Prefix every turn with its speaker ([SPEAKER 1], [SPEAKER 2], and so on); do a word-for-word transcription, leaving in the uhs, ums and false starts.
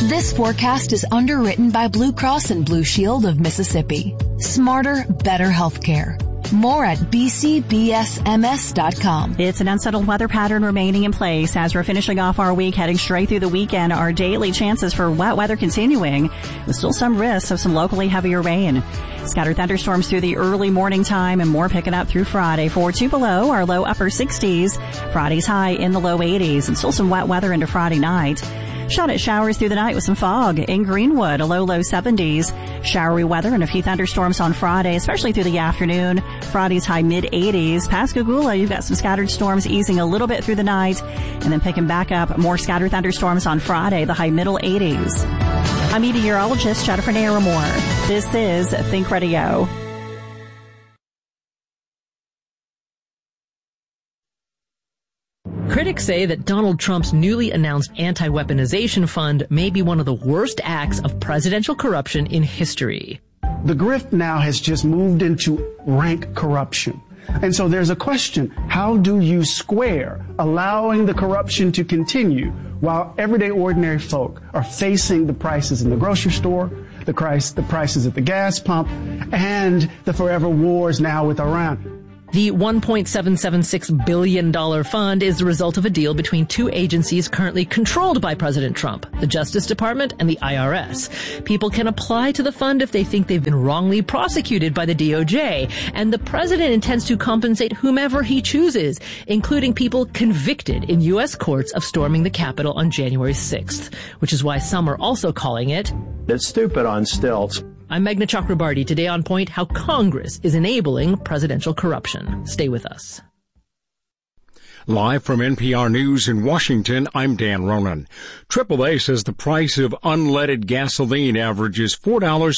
[SPEAKER 1] This forecast is underwritten by Blue Cross and Blue Shield of Mississippi. Smarter, better healthcare. More at b c b s m s dot com.
[SPEAKER 2] It's an unsettled weather pattern remaining in place as we're finishing off our week, heading straight through the weekend. Our daily chances for wet weather continuing, with still some risks of some locally heavier rain. Scattered thunderstorms through the early morning time and more picking up through Friday. For Tupelo, our low upper sixties. Friday's high in the low eighties, and still some wet weather into Friday night. Shot at showers through the night with some fog. In Greenwood, a low, low seventies. Showery weather and a few thunderstorms on Friday, especially through the afternoon. Friday's high mid eighties. Pascagoula, you've got some scattered storms easing a little bit through the night, and then picking back up more scattered thunderstorms on Friday, the high middle eighties. I'm meteorologist Jennifer Naramore. This is Think Radio.
[SPEAKER 3] Critics say that Donald Trump's newly announced anti-weaponization fund may be one of the worst acts of presidential corruption in history.
[SPEAKER 4] The grift now has just moved into rank corruption. And so there's a question, how do you square allowing the corruption to continue while everyday ordinary folk are facing the prices in the grocery store, the price, the prices at the gas pump, and the forever wars now with Iran?
[SPEAKER 3] The one point seven seven six billion dollars fund is the result of a deal between two agencies currently controlled by President Trump, the Justice Department and the I R S. People can apply to the fund if they think they've been wrongly prosecuted by the D O J, and the president intends to compensate whomever he chooses, including people convicted in U S courts of storming the Capitol on January sixth, which is why some are also calling it
[SPEAKER 5] It's stupid on stilts.
[SPEAKER 3] I'm Meghna Chakrabarti. Today on Point, how Congress is enabling presidential corruption. Stay with us.
[SPEAKER 6] Live from N P R News in Washington, I'm Dan Ronan. triple A says the price of unleaded gasoline averages four dollars